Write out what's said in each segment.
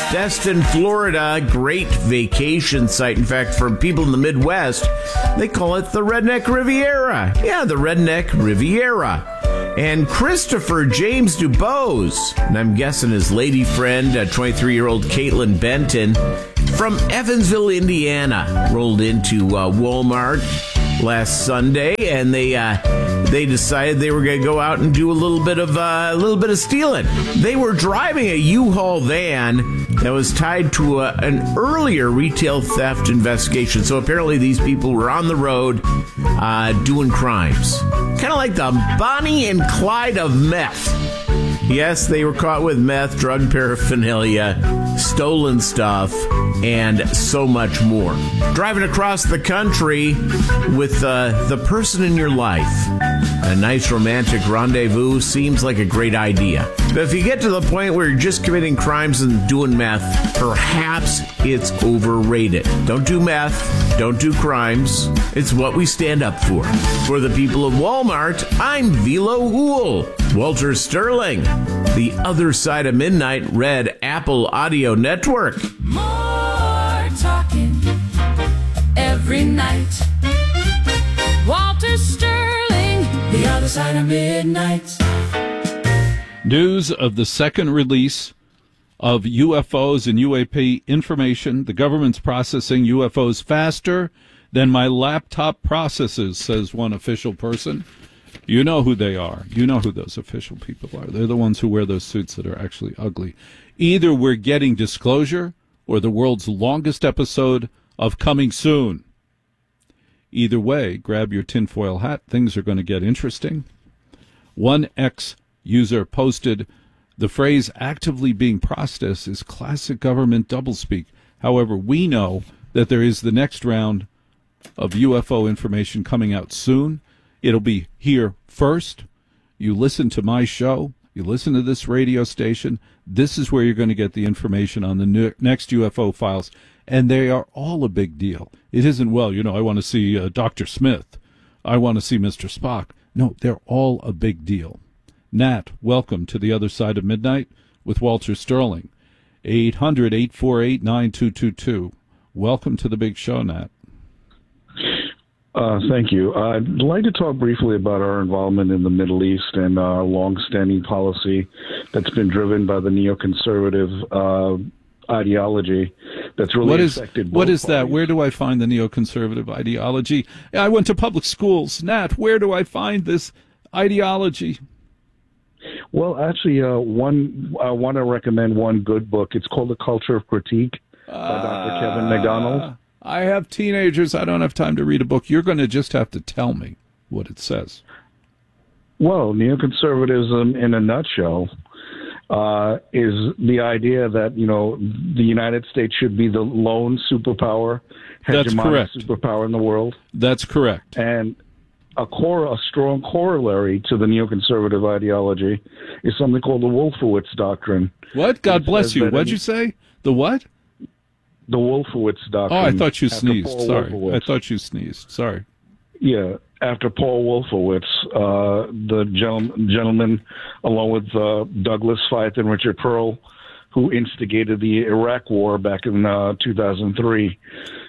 Destin, Florida, great vacation site. In fact, for people in the Midwest, they call it the Redneck Riviera. Yeah, the Redneck Riviera. And Christopher James DuBose, and I'm guessing his lady friend, 23-year-old Caitlin Benton, from Evansville, Indiana, rolled into Walmart last Sunday, and they decided they were going to go out and do a little bit of stealing. They were driving a U-Haul van that was tied to an earlier retail theft investigation. So apparently these people were on the road doing crimes, kind of like the Bonnie and Clyde of meth. Yes, they were caught with meth, drug paraphernalia, stolen stuff, and so much more. Driving across the country with the person in your life. A nice romantic rendezvous seems like a great idea. But if you get to the point where you're just committing crimes and doing meth, perhaps it's overrated. Don't do meth. Don't do crimes. It's what we stand up for. For the people of Walmart, I'm Velo Hool. Walter Sterling, The Other Side of Midnight, Red Apple Audio Network. More talking every night. Walter Sterling, The Other Side of Midnight. News of the second release of UFOs and UAP information. The government's processing UFOs faster than my laptop processes, says one official person. You know who they are. You know who those official people are. They're the ones who wear those suits that are actually ugly. Either we're getting disclosure or the world's longest episode of Coming Soon. Either way, grab your tinfoil hat. Things are going to get interesting. One ex-user posted, the phrase actively being processed is classic government doublespeak. However, we know that there is the next round of UFO information coming out soon. It'll be here first. You listen to my show. You listen to this radio station. This is where you're going to get the information on the next UFO files. And they are all a big deal. It isn't, well, I want to see Dr. Smith. I want to see Mr. Spock. No, they're all a big deal. Nat, welcome to The Other Side of Midnight with Walter Sterling. 800-848-9222. Welcome to the big show, Nat. Thank you. I'd like to talk briefly about our involvement in the Middle East and our long-standing policy that's been driven by the neoconservative ideology that's really affected both What is parties. that? Where do I find the neoconservative ideology? I went to public schools. Nat, where do I find this ideology? Well, actually, I want to recommend one good book. It's called The Culture of Critique by Dr. Kevin McDonald. I have teenagers. I don't have time to read a book. You're going to just have to tell me what it says. Well, neoconservatism in a nutshell is the idea that, the United States should be the lone superpower, That's correct. superpower in the world. That's correct. And a strong corollary to the neoconservative ideology is something called the Wolfowitz Doctrine. What? God bless you. What'd you say? The what? The Wolfowitz Doctrine. Oh, I thought you sneezed. Paul Sorry. Wolfowitz. I thought you sneezed. Sorry. Yeah, after Paul Wolfowitz, the gentleman, along with Douglas Feith and Richard Pearl, who instigated the Iraq War back in 2003.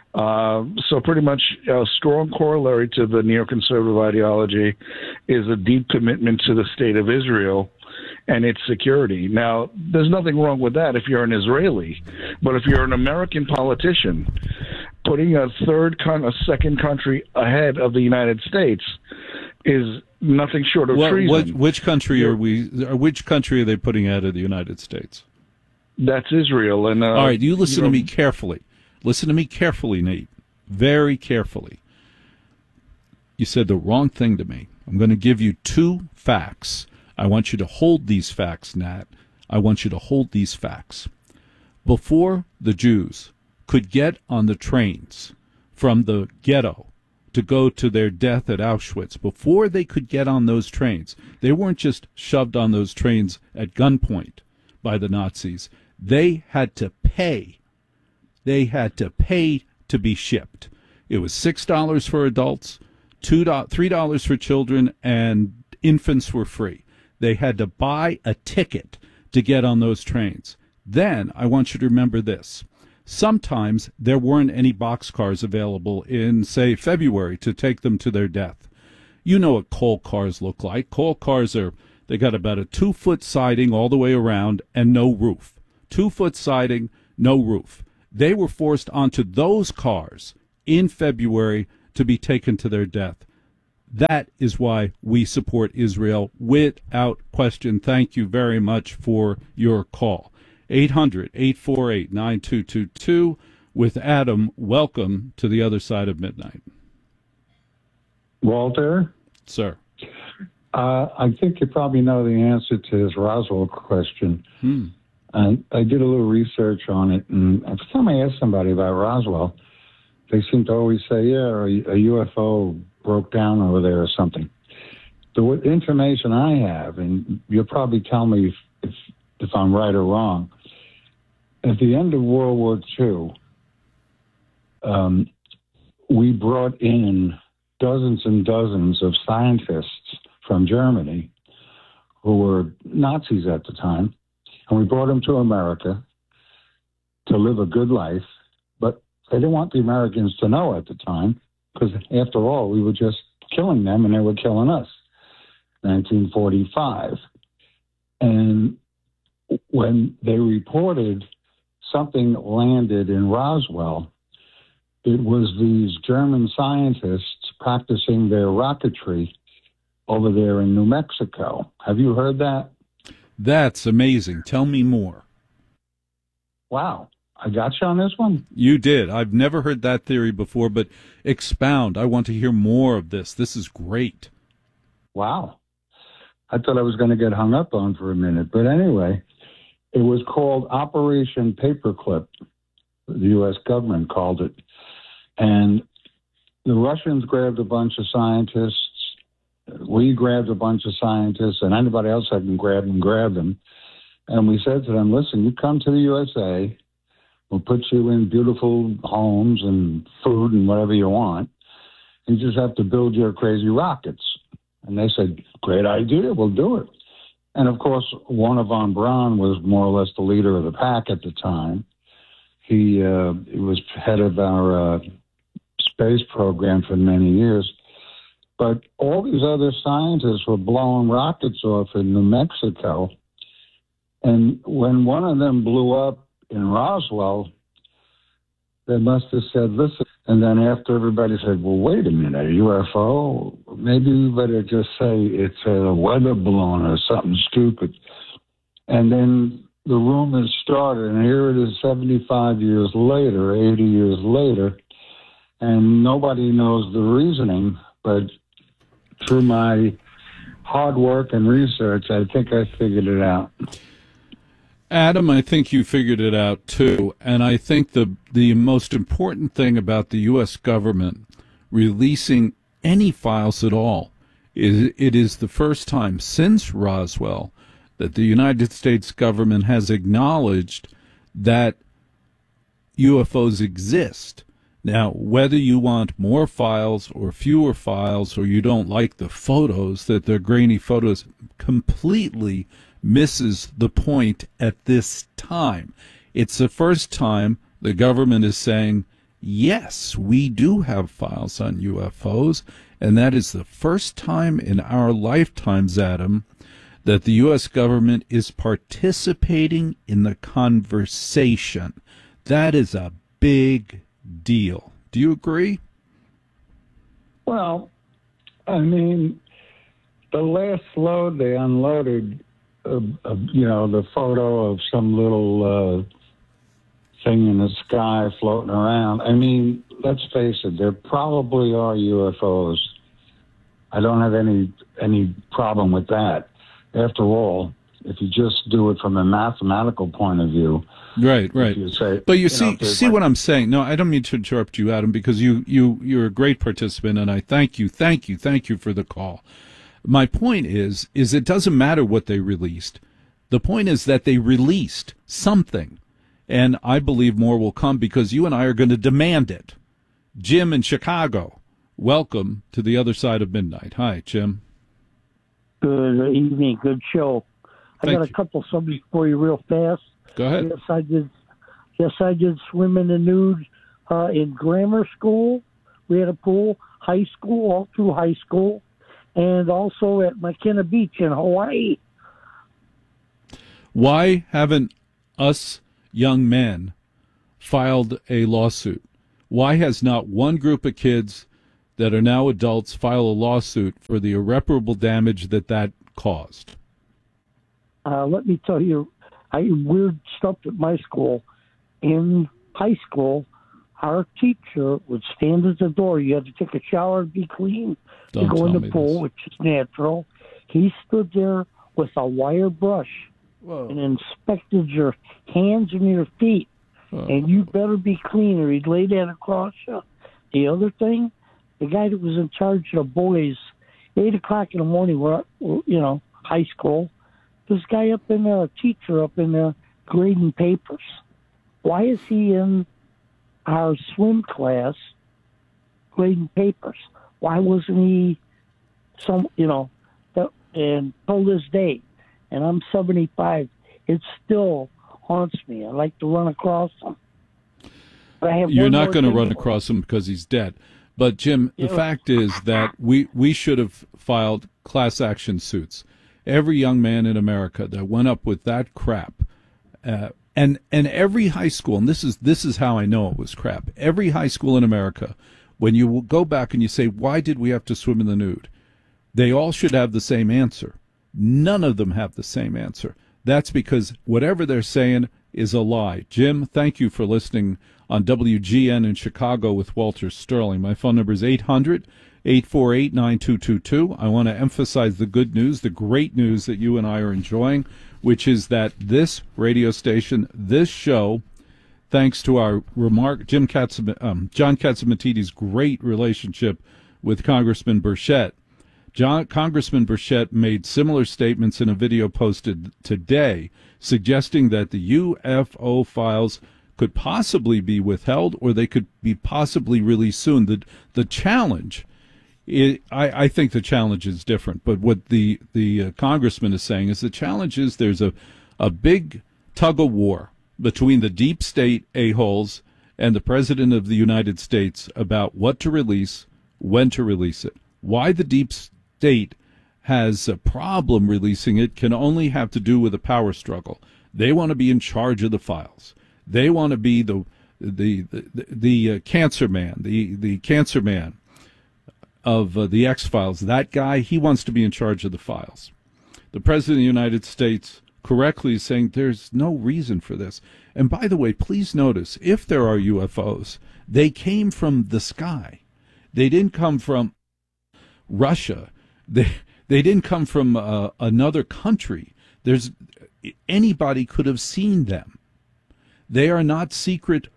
So pretty much a strong corollary to the neoconservative ideology is a deep commitment to the state of Israel and its security. Now, there's nothing wrong with that if you're an Israeli, but if you're an American politician, putting a second country ahead of the United States is nothing short of treason. Which country are we? Which country are they putting ahead of the United States? That's Israel. And all right, you listen to me carefully. Listen to me carefully, Nate. Very carefully. You said the wrong thing to me. I'm going to give you two facts. I want you to hold these facts, Nat. I want you to hold these facts. Before the Jews could get on the trains from the ghetto to go to their death at Auschwitz, before they could get on those trains, they weren't just shoved on those trains at gunpoint by the Nazis. They had to pay. They had to pay to be shipped. It was $6 for adults, $3 for children, and infants were free. They had to buy a ticket to get on those trains. Then I want you to remember this. Sometimes there weren't any boxcars available in, say, February to take them to their death. You know what coal cars look like. Coal cars they got about a 2-foot siding all the way around and no roof. 2-foot siding, no roof. They were forced onto those cars in February to be taken to their death. That is why we support Israel without question. Thank you very much for your call. 800-848-9222 with Adam. Welcome to the other side of midnight. Walter? Sir. I think you probably know the answer to this Roswell question. And I did a little research on it, and every time I ask somebody about Roswell, they seem to always say, yeah, a UFO broke down over there or something. The information I have, and you'll probably tell me if I'm right or wrong, at the end of World War II, we brought in dozens and dozens of scientists from Germany who were Nazis at the time, and we brought them to America to live a good life, but they didn't want the Americans to know at the time, because after all, we were just killing them and they were killing us. 1945. And when they reported something landed in Roswell, it was these German scientists practicing their rocketry over there in New Mexico. Have you heard that? That's amazing. Tell me more. Wow. I got you on this one? You did. I've never heard that theory before, but expound. I want to hear more of this. This is great. Wow. I thought I was going to get hung up on for a minute. But anyway, it was called Operation Paperclip. The U.S. government called it. And the Russians grabbed a bunch of scientists. We grabbed a bunch of scientists, and anybody else that can grab them. And we said to them, listen, you come to the USA, we'll put you in beautiful homes and food and whatever you want. You just have to build your crazy rockets. And they said, great idea, we'll do it. And of course, Wernher von Braun was more or less the leader of the pack at the time. He was head of our space program for many years. But all these other scientists were blowing rockets off in New Mexico. And when one of them blew up in Roswell, they must have said, listen. And then after everybody said, well, wait a minute, a UFO? Maybe we better just say it's a weather balloon or something stupid. And then the rumors started, and here it is 75 years later, 80 years later, and nobody knows the reasoning, but through my hard work and research, I think I figured it out. Adam, I think you figured it out too, and I think the most important thing about the U.S. government releasing any files at all is it is the first time since Roswell that the United States government has acknowledged that UFOs exist. Now, whether you want more files or fewer files, or you don't like the photos, that they're grainy photos, completely misses the point at this time. It's the first time the government is saying, yes, we do have files on UFOs, and that is the first time in our lifetimes, Adam, that the U.S. government is participating in the conversation. That is a big deal. Do you agree? Well, I mean, the last load they unloaded, the photo of some little thing in the sky floating around. I mean, let's face it, there probably are UFOs. I don't have any problem with that. After all, if you just do it from a mathematical point of view. Right. But you see like, what I'm saying. No, I don't mean to interrupt you, Adam, because you're a great participant, and I thank you for the call. My point is it doesn't matter what they released. The point is that they released something, and I believe more will come because you and I are going to demand it. Jim in Chicago, welcome to the other side of midnight. Hi, Jim. Good evening. Good show. I got a couple subjects for you real fast. Go ahead. Yes, I did. Yes, I did swim in the nude in grammar school. We had a pool, high school, all through high school, and also at McKenna Beach in Hawaii. Why haven't us young men filed a lawsuit? Why has not one group of kids that are now adults file a lawsuit for the irreparable damage that caused? Let me tell you, weird stuff at my school. In high school, our teacher would stand at the door. You had to take a shower and be clean to go in the pool, which is natural. He stood there with a wire brush and inspected your hands and your feet. And you better be clean or he'd lay that across you. The other thing, the guy that was in charge of the boys, 8 o'clock in the morning, we're high school, this guy up in there, a teacher up in there, grading papers. Why is he in our swim class grading papers? Why wasn't he and till this day, and I'm 75, it still haunts me. I like to run across him. But you're not going to run across him because he's dead. But, Jim, the fact is that we should have filed class action suits. Every young man in America that went up with that crap, and every high school, and this is how I know it was crap, every high school in America, when you go back and you say, why did we have to swim in the nude? They all should have the same answer. None of them have the same answer. That's because whatever they're saying is a lie. Jim, thank you for listening on WGN in Chicago with Walter Sterling. My phone number is 800-848-9222. I want to emphasize the good news, the great news that you and I are enjoying, which is that this radio station, this show, thanks to our John Catsimatidis' great relationship with Congressman Burchett. Congressman Burchett made similar statements in a video posted today, suggesting that the UFO files could possibly be withheld or they could be possibly released soon. The challenge, I think the challenge is different, but what the congressman is saying is the challenge is there's a big tug of war between the deep state a-holes and the President of the United States about what to release, when to release it. Why the deep state has a problem releasing it can only have to do with a power struggle. They want to be in charge of the files. They want to be the cancer man, the cancer man of the X-Files. That guy, he wants to be in charge of the files. The President of the United States correctly is saying there's no reason for this. And by the way, please notice, if there are UFOs, they came from the sky. They didn't come from Russia. They didn't come from another country. Anybody could have seen them. They are not secret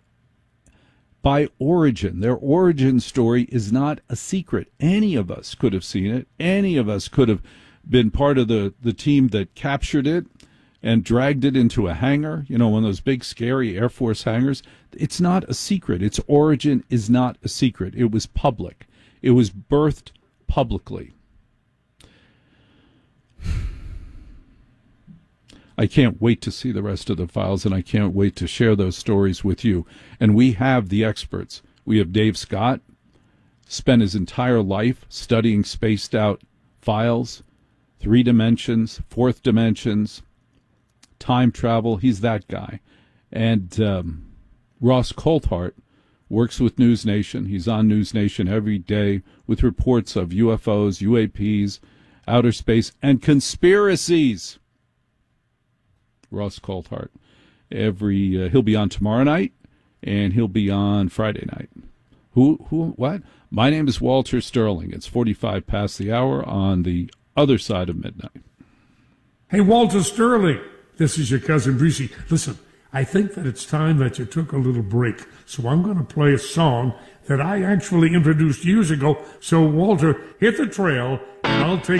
by origin. Their origin story is not a secret. Any of us could have seen it. Any of us could have been part of the team that captured it and dragged it into a hangar, one of those big, scary Air Force hangars. It's not a secret. Its origin is not a secret. It was public. It was birthed publicly. I can't wait to see the rest of the files, and I can't wait to share those stories with you. And we have the experts. We have Dave Scott, spent his entire life studying spaced-out files, 3 dimensions, 4th dimensions, time travel. He's that guy. And Ross Coulthart works with News Nation. He's on News Nation every day with reports of UFOs, UAPs, outer space, and conspiracies. Ross Coulthart. He'll be on tomorrow night, and he'll be on Friday night. What? My name is Walter Sterling. It's 45 past the hour on the other side of midnight. Hey, Walter Sterling. This is your cousin Brucey. Listen, I think that it's time that you took a little break. So I'm going to play a song that I actually introduced years ago. So, Walter, hit the trail, and I'll take